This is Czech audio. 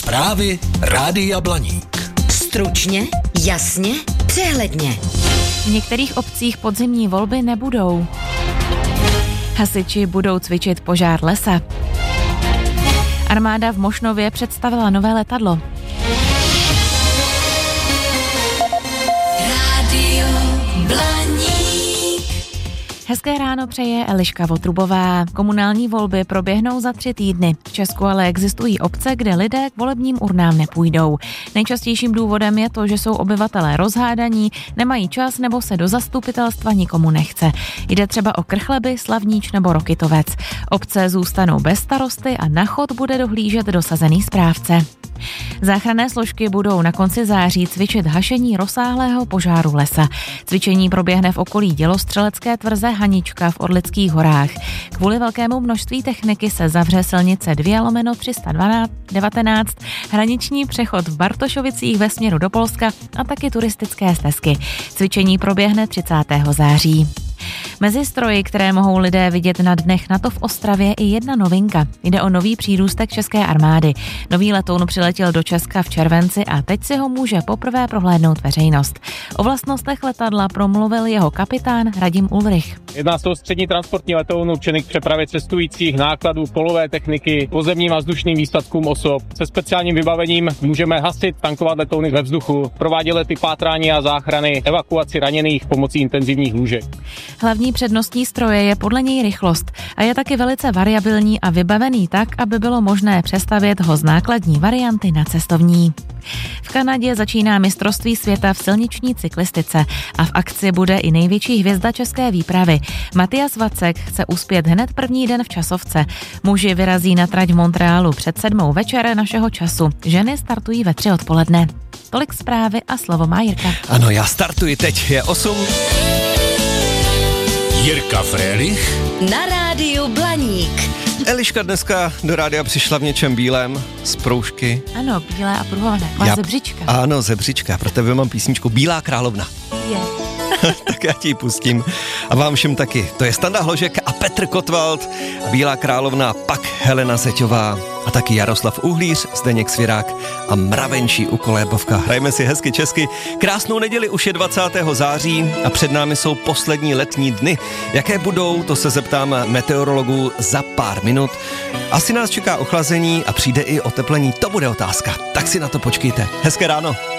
Zprávy Rádia Blaník. Stručně, jasně, přehledně. V některých obcích podzimní volby nebudou. Hasiči budou cvičit požár lesa. Armáda v Mošnově představila nové letadlo. Rádio Blaník. Hezké ráno přeje Eliška Votrubová. Komunální volby proběhnou za 3 týdny. V Česku ale existují obce, kde lidé k volebním urnám nepůjdou. Nejčastějším důvodem je to, že jsou obyvatelé rozhádaní, nemají čas nebo se do zastupitelstva nikomu nechce. Jde třeba o Krchleby, Slavníč nebo Rokytovec. Obce zůstanou bez starosty a na chod bude dohlížet dosazený správce. Záchranné složky budou na konci září cvičit hašení rozsáhlého požáru lesa. Cvičení proběhne v okolí dělostřelecké tvrze Hanička v Orlických horách. Kvůli velkému množství techniky se zavře silnice 2/319, hraniční přechod v Bartošovicích ve směru do Polska a taky turistické stezky. Cvičení proběhne 30. září. Mezi stroji, které mohou lidé vidět na dnech NATO v Ostravě, je jedna novinka. Jde o nový přírůstek české armády. Nový letoun přiletěl do Česka v červenci a teď si ho může poprvé prohlédnout veřejnost. O vlastnostech letadla promluvil jeho kapitán Radim Ulrich. Jedná se o střední transportní letoun určený k přepravě cestujících, nákladů, kolové techniky, pozemním a vzdušným výsadkům osob. Se speciálním vybavením můžeme hasit, tankovat letouny ve vzduchu, provádět lety pátrání a záchrany, evakuaci raněných pomocí intenzivních lůžek. Hlavní předností stroje je podle něj rychlost a je taky velice variabilní a vybavený tak, aby bylo možné přestavět ho z nákladní varianty na cestovní. V Kanadě začíná mistrovství světa v silniční cyklistice a v akci bude i největší hvězda české výpravy. Matias Vacek chce uspět hned první den v časovce. Muži vyrazí na trať v Montrealu před 7 večer našeho času. Ženy startují ve 3 odpoledne. Tolik zprávy a slovo má Jirka. Ano, já startuji, teď je 8. Jirka Frélich Na rádiu Blaník. Eliška dneska do rádia přišla v něčem bílém, z proužky. Ano, bílé a pruhované. Má zebřička. Ano, zebřička. Pro tebe mám písničku Bílá královna. Je. Tak já ti ji pustím. A vám všem taky. To je Standa Hložek a Petr Kotwald. Bílá královna, pak Helena Zeťová a taky Jaroslav Uhlíř, Zdeněk Svirák a Mravenčí u Kolébovka. Hrajme si hezky česky. Krásnou neděli, už je 20. září a před námi jsou poslední letní dny. Jaké budou, to se zeptám meteorologů za pár minut. Asi nás čeká ochlazení a přijde i oteplení, to bude otázka. Tak si na to počkejte. Hezké ráno.